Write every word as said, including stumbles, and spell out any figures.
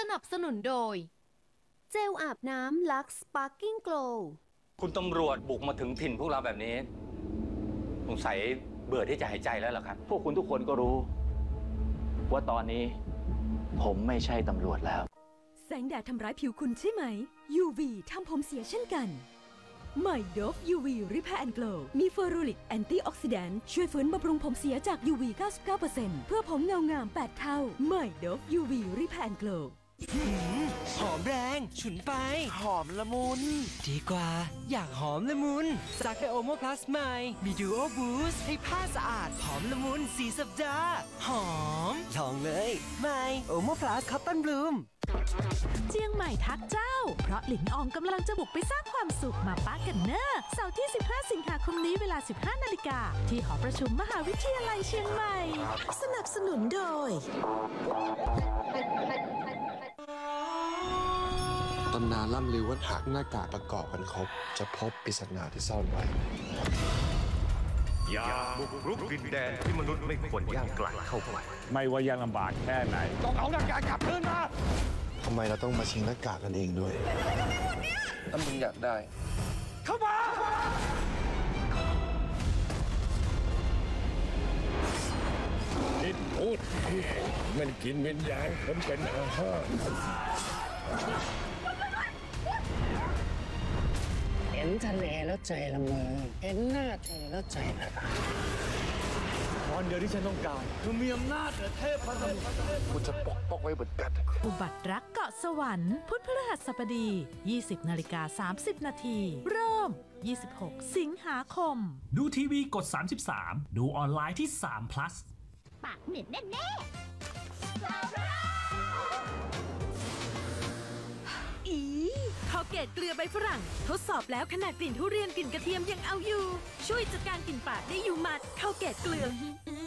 นับสนุนโดยเจลอาบน้ำลักซ์สปาร์กิ้งโกลว์คุณตำรวจบุกมาถึงถิ่นพวกเราแบบนี้สงสัยเบื่อที่จะหายใจแล้วล่ะครับพวกคุณทุกคนก็รู้ว่าตอนนี้ผมไม่ใช่ตำรวจแล้วแสงแดดทำร้ายผิวคุณใช่ไหม ยู วี ทำผมเสียเช่นกันใหม่ โดฟ ยู วี Repair and Glow มีเฟอร์รูริกแอนตี้ออกซิแดนต์ช่วยฟื้นบำรุงผมเสียจาก ยู วี เก้าสิบเก้าเปอร์เซ็นต์ เพื่อผมเงางาม แปด เท่าใหม่ โดฟ ยู วี Repair and Glow หอมแรงฉุนไปหอมละมุนดีกว่าอยากหอมละมุนซักไดโอโมพลัสใหม่มีดูโอบูสให้ผ้าสะอาดหอมละมุนสี่สัปดาห์หอมลองเลยใหม่โอโมพลัสคอตตอนบลูมเจียงใหม่ทักเจ้าเพราะหลิงอองกำลังจะบุกไปสร้างความสุขมาป้ากันเนอร์เสาร์ที่ สิบห้า สิงหาคมนี้เวลา สิบห้า นาฬิกาที่หอประชุมมหาวิทยาลัยเชียงใหม่สนับสนุนโดยตำนานล่ำลือว่าหากหน้ากากประกอบกันครบจะพบปริศนาที่ซ่อนไว้อย่าบุกรุกดินแดนที่มนุษย์ไม่ควรย่างไกลเข้าไปไม่ว่ายากลำบากแค่ไหนต้องเอาหน้ากากกลับคืนมาทำไมเราต้องมาชิงหน้ากากกันเองด้วยถ้ามึงอยากได้เข้ามานิดพูดมันกินวิญญาณผมเป็นอาหารเห็นทะเลแล้วใจละเมอเห็นหน้าเธอแล้วใจละลายตอนเดียวที่ฉันต้องการคือมีอำนาจเหนือเทพพลังกูจะปกป้องไว้เหมือนกันอุบัติรักเกาะสวรรค์พุธพฤหัสบดี ยี่สิบ นาฬิกา สามสิบ นาทีเริ่ม ยี่สิบหก สิงหาคมดูทีวีกดสามสิบสามดูออนไลน์ที่ สาม plus ปากเหม็นแน่ๆอีคอลเกตเกลือใบฝรั่งทดสอบแล้วขนาดกลิ่นทุเรียนกลิ่นกระเทียมยังเอาอยู่ช่วยจัดการกลิ่นปากได้อยู่หมัดคอลเกตเกลือ